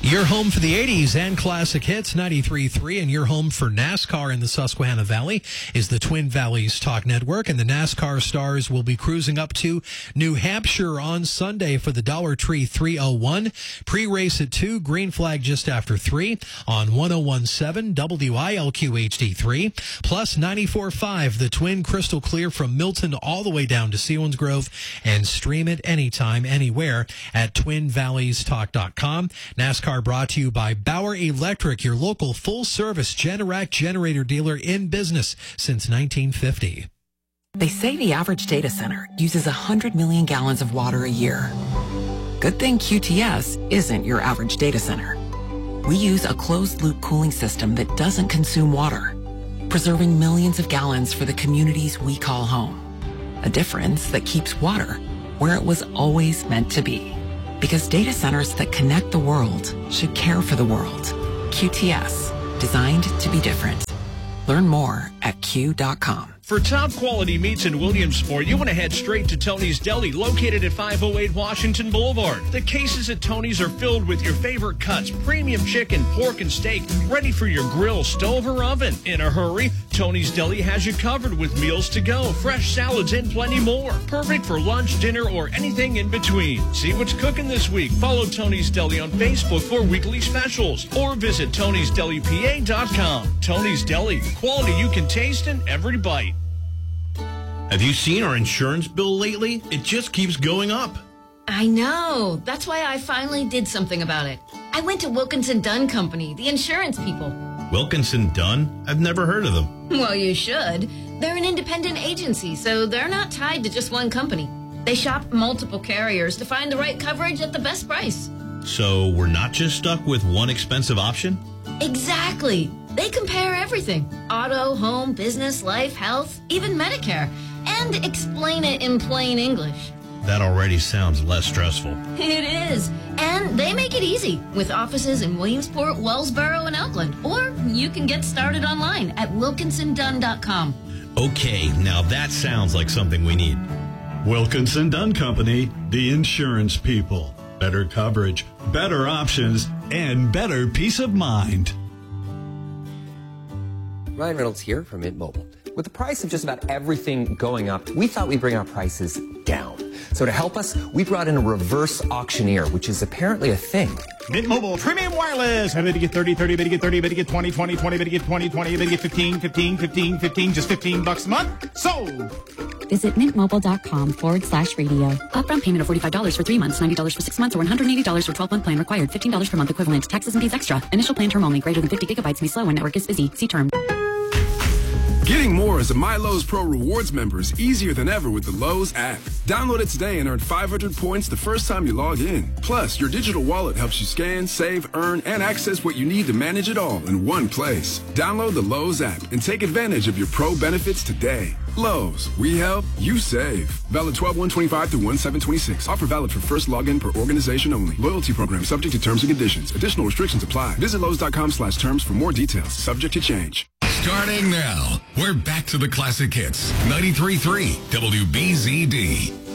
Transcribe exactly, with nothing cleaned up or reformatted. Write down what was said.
Your home for the eighties and classic hits, ninety-three point three, and your home for NASCAR in the Susquehanna Valley is the Twin Valleys Talk Network, and the NASCAR stars will be cruising up to New Hampshire on Sunday for the Dollar Tree three oh one. Pre-race at two, green flag just after three on one oh one point seven W I L Q H D three, plus ninety-four point five, the Twin crystal clear from Milton all the way down to Selinsgrove, and stream it anytime, anywhere at twin valleys talk dot com. NASCAR brought to you by Bauer Electric, your local full-service Generac generator dealer in business since nineteen fifty. They say the average data center uses one hundred million gallons of water a year. Good thing Q T S isn't your average data center. We use a closed-loop cooling system that doesn't consume water, preserving millions of gallons for the communities we call home. A difference that keeps water where it was always meant to be. Because data centers that connect the world should care for the world. Q T S, designed to be different. Learn more at Q dot com. For top quality meats in Williamsport, you want to head straight to Tony's Deli, located at five oh eight Washington Boulevard. The cases at Tony's are filled with your favorite cuts, premium chicken, pork, and steak, ready for your grill, stove, or oven. In a hurry, Tony's Deli has you covered with meals to go, fresh salads, and plenty more. Perfect for lunch, dinner, or anything in between. See what's cooking this week. Follow Tony's Deli on Facebook for weekly specials, or visit tonys deli p a dot com. Tony's Deli, quality you can taste in every bite. Have you seen our insurance bill lately? It just keeps going up. I know. That's why I finally did something about it. I went to Wilkinson Dunn Company, the insurance people. Wilkinson Dunn? I've never heard of them. Well, you should. They're an independent agency, so they're not tied to just one company. They shop multiple carriers to find the right coverage at the best price. So we're not just stuck with one expensive option? Exactly. They compare everything. Auto, home, business, life, health, even Medicare. And explain it in plain English. That already sounds less stressful. It is. And they make it easy with offices in Williamsport, Wellsboro, and Oakland. Or you can get started online at wilkinson dunn dot com. Okay, now that sounds like something we need. Wilkinson Dunn Company, the insurance people. Better coverage, better options, and better peace of mind. Ryan Reynolds here from Mint Mobile. With the price of just about everything going up, we thought we'd bring our prices down. So to help us, we brought in a reverse auctioneer, which is apparently a thing. Mint Mobile Premium Wireless. I better get thirty, thirty, better get thirty, better get twenty, twenty, twenty, better get twenty, twenty, better get fifteen, fifteen, fifteen, fifteen, just fifteen bucks a month. Sold! Visit mintmobile.com forward slash radio. Upfront payment of forty-five dollars for three months, ninety dollars for six months, or one hundred eighty dollars for twelve-month plan required. fifteen dollars per month equivalent. Taxes and fees extra. Initial plan term only. Greater than fifty gigabytes may slow when network is busy. See term. Getting more as a MyLowe's Pro Rewards member is easier than ever with the Lowe's app. Download it today and earn five hundred points the first time you log in. Plus, your digital wallet helps you scan, save, earn, and access what you need to manage it all in one place. Download the Lowe's app and take advantage of your Pro benefits today. Lowe's, we help, you save. Valid twelve one twenty-five through one seven twenty-six. Offer valid for first login per organization only. Loyalty program subject to terms and conditions. Additional restrictions apply. Visit Lowe's.com slash terms for more details. Subject to change. Starting now, we're back to the classic hits. ninety-three point three W B Z D.